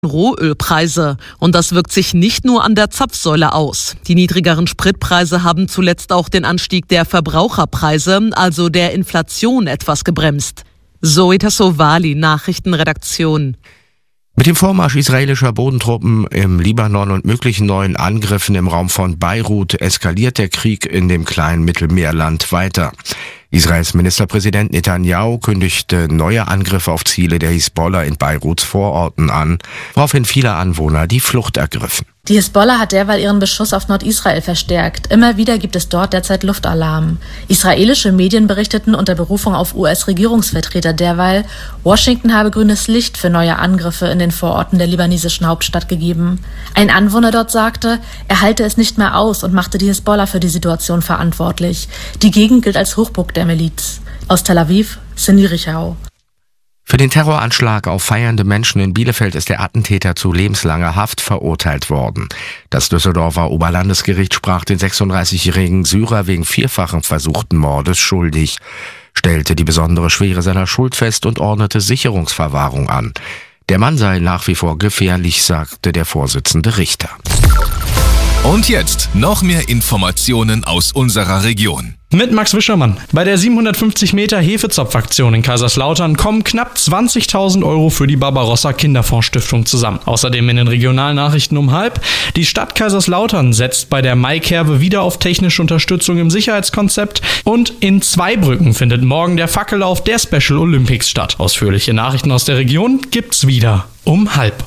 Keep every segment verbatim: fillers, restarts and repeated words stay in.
Rohölpreise. Und das wirkt sich nicht nur an der Zapfsäule aus. Die niedrigeren Spritpreise haben zuletzt auch den Anstieg der Verbraucherpreise, also der Inflation, etwas gebremst. Zoe Tassovali, Nachrichtenredaktion. Mit dem Vormarsch israelischer Bodentruppen im Libanon und möglichen neuen Angriffen im Raum von Beirut eskaliert der Krieg in dem kleinen Mittelmeerland weiter. Israels Ministerpräsident Netanyahu kündigte neue Angriffe auf Ziele der Hisbollah in Beiruts Vororten an, woraufhin viele Anwohner die Flucht ergriffen. Die Hisbollah hat derweil ihren Beschuss auf Nordisrael verstärkt. Immer wieder gibt es dort derzeit Luftalarm. Israelische Medien berichteten unter Berufung auf U S-Regierungsvertreter derweil, Washington habe grünes Licht für neue Angriffe in den Vororten der libanesischen Hauptstadt gegeben. Ein Anwohner dort sagte, er halte es nicht mehr aus und machte die Hisbollah für die Situation verantwortlich. Die Gegend gilt als Hochburg der Miliz. Aus Tel Aviv, Cindy Richau. Für den Terroranschlag auf feiernde Menschen in Bielefeld ist der Attentäter zu lebenslanger Haft verurteilt worden. Das Düsseldorfer Oberlandesgericht sprach den sechsunddreißigjährigen Syrer wegen vierfachen versuchten Mordes schuldig, stellte die besondere Schwere seiner Schuld fest und ordnete Sicherungsverwahrung an. Der Mann sei nach wie vor gefährlich, sagte der Vorsitzende Richter. Und jetzt noch mehr Informationen aus unserer Region. Mit Max Wischermann. Bei der siebenhundertfünfzig Meter Hefezopfaktion in Kaiserslautern kommen knapp zwanzigtausend Euro für die Barbarossa Kinderfonds-Stiftung zusammen. Außerdem in den Regionalnachrichten um halb. Die Stadt Kaiserslautern setzt bei der Maikerbe wieder auf technische Unterstützung im Sicherheitskonzept. Und in Zweibrücken findet morgen der Fackellauf der Special Olympics statt. Ausführliche Nachrichten aus der Region gibt's wieder um halb.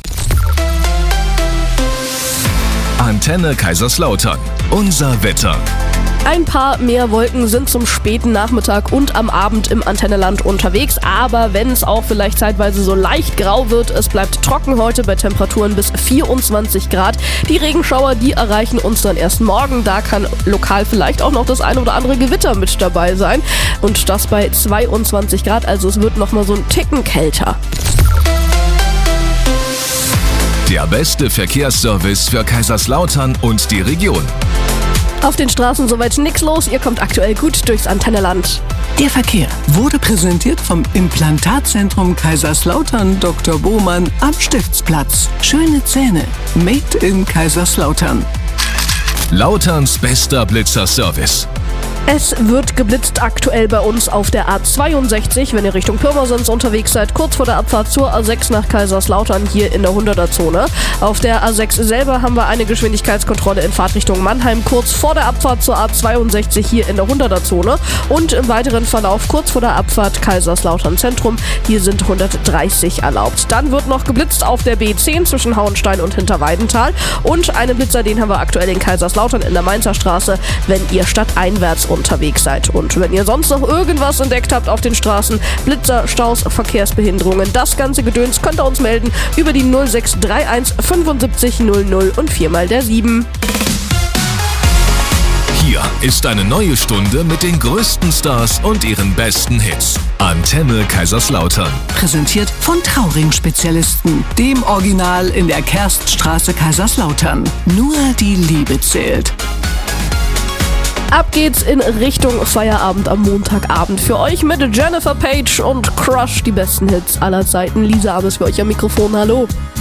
Antenne Kaiserslautern. Unser Wetter. Ein paar mehr Wolken sind zum späten Nachmittag und am Abend im Antenneland unterwegs, aber wenn es auch vielleicht zeitweise so leicht grau wird, es bleibt trocken heute bei Temperaturen bis vierundzwanzig Grad. Die Regenschauer, die erreichen uns dann erst morgen, da kann lokal vielleicht auch noch das ein oder andere Gewitter mit dabei sein und das bei zweiundzwanzig Grad, also es wird nochmal so ein Ticken kälter. Der beste Verkehrsservice für Kaiserslautern und die Region. Auf den Straßen soweit nix los, ihr kommt aktuell gut durchs Antenneland. Der Verkehr wurde präsentiert vom Implantatzentrum Kaiserslautern Doktor Bohmann am Stiftsplatz. Schöne Zähne, made in Kaiserslautern. Lauterns bester Blitzerservice. Es wird geblitzt aktuell bei uns auf der A zweiundsechzig, wenn ihr Richtung Pirmasens unterwegs seid, kurz vor der Abfahrt zur A sechs nach Kaiserslautern hier in der hunderter-Zone. Auf der A sechs selber haben wir eine Geschwindigkeitskontrolle in Fahrtrichtung Mannheim, kurz vor der Abfahrt zur A zweiundsechzig hier in der hunderter-Zone und im weiteren Verlauf kurz vor der Abfahrt Kaiserslautern Zentrum. Hier sind hundertdreißig erlaubt. Dann wird noch geblitzt auf der B zehn zwischen Hauenstein und Hinterweidenthal und einen Blitzer, den haben wir aktuell in Kaiserslautern in der Mainzer Straße, wenn ihr stadteinwärts unterwegs seid. Und wenn ihr sonst noch irgendwas entdeckt habt auf den Straßen, Blitzer, Staus, Verkehrsbehinderungen, das ganze Gedöns könnt ihr uns melden über die null sechs drei eins fünfundsiebzig null null und viermal der sieben. Hier ist eine neue Stunde mit den größten Stars und ihren besten Hits. Antenne Kaiserslautern. Präsentiert von Trauring-Spezialisten, dem Original in der Kerststraße Kaiserslautern. Nur die Liebe zählt. Ab geht's in Richtung Feierabend am Montagabend. Für euch mit Jennifer Page und Crush, die besten Hits aller Zeiten. Lisa Ames für euch am Mikrofon. Hallo.